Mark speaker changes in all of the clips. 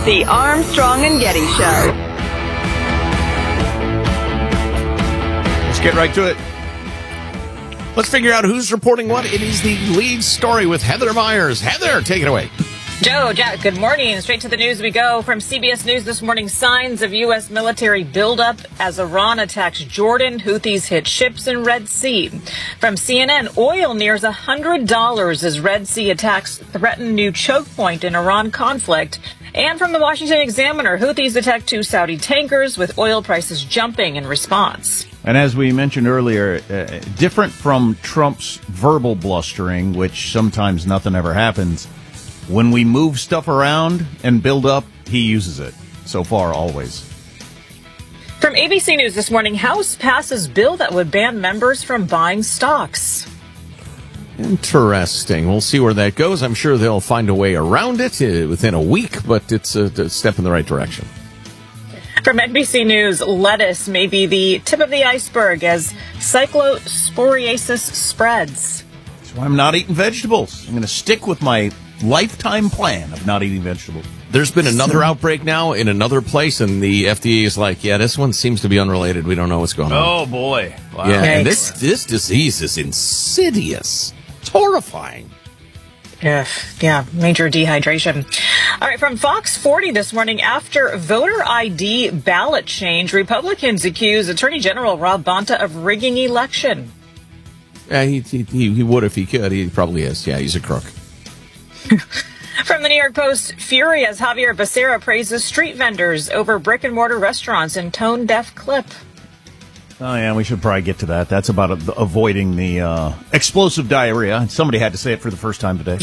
Speaker 1: The Armstrong and Getty Show.
Speaker 2: Let's get right to it. Let's figure out who's reporting what. It is the lead story with Heather Myers. Heather, take it away.
Speaker 3: Joe, Jack, good morning. Straight to the news we go. From CBS News this morning, signs of U.S. military buildup as Iran attacks Jordan. Houthis hit ships in Red Sea. From CNN, oil nears $100 as Red Sea attacks threaten new choke point in Iran conflict. And from the Washington Examiner, Houthis attack 2 Saudi tankers with oil prices jumping in response.
Speaker 4: And as we mentioned earlier, different from Trump's verbal blustering, which sometimes nothing ever happens, when we move stuff around and build up, he uses it. So far, always.
Speaker 3: From ABC News this morning, House passes bill that would ban members from buying stocks.
Speaker 2: Interesting. We'll see where that goes. I'm sure they'll find a way around it within a week, but it's a step in the right direction.
Speaker 3: From NBC News, lettuce may be the tip of the iceberg as cyclosporiasis spreads.
Speaker 4: That's why I'm not eating vegetables. I'm going to stick with my lifetime plan of not eating vegetables.
Speaker 2: There's been another outbreak now in another place, and the FDA is like, yeah, this one seems to be unrelated. We don't know what's going on.
Speaker 4: Oh, boy. Wow.
Speaker 2: Yeah, and this disease is insidious. It's horrifying.
Speaker 3: Yeah, major dehydration. All right, from Fox 40 this morning, after voter ID ballot change, Republicans accuse Attorney General Rob Bonta of rigging election.
Speaker 2: Yeah, he would if he could. He probably is. Yeah, he's a crook.
Speaker 3: From the New York Post, fury as Javier Becerra praises street vendors over brick-and-mortar restaurants in tone-deaf clip.
Speaker 4: Oh, yeah, we should probably get to that. That's about avoiding the explosive diarrhea. Somebody had to say it for the first time today.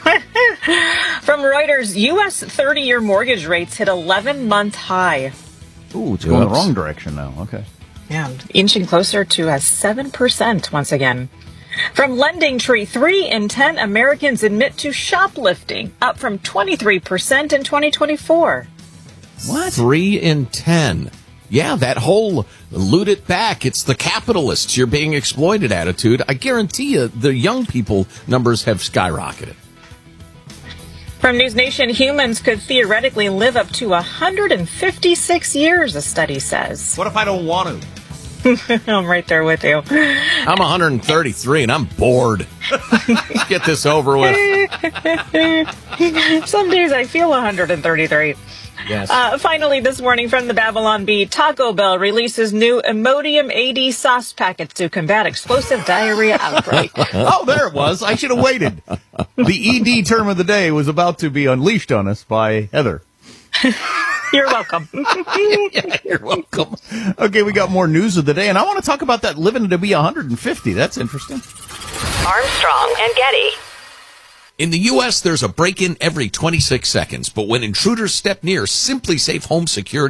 Speaker 3: From Reuters, U.S. 30-year mortgage rates hit 11-month high.
Speaker 4: Ooh, it's going the wrong direction now. Okay.
Speaker 3: Yeah, inching closer to 7% once again. From Lending Tree, 3 in 10 Americans admit to shoplifting, up from 23% in 2024.
Speaker 2: What? 3 in 10. Yeah, that whole loot it back. It's the capitalists. You're being exploited attitude. I guarantee you the young people numbers have skyrocketed.
Speaker 3: From News Nation, humans could theoretically live up to 156 years, a study says.
Speaker 4: What if I don't want to?
Speaker 3: I'm right there with you.
Speaker 2: I'm 133 and I'm bored. Let's get this over with.
Speaker 3: Some days I feel 133.
Speaker 2: Yes.
Speaker 3: Finally, this morning from the Babylon Bee, Taco Bell releases new Imodium AD sauce packets to combat explosive diarrhea outbreak.
Speaker 4: Oh, there it was. I should have waited. The ED term of the day was about to be unleashed on us by Heather.
Speaker 3: You're welcome.
Speaker 4: Yeah, you're welcome. Okay, we got more news of the day, and I want to talk about that living to be 150. That's interesting.
Speaker 1: Armstrong and Getty.
Speaker 2: In the U.S., there's a break-in every 26 seconds, but when intruders step near, Simply Safe Home Security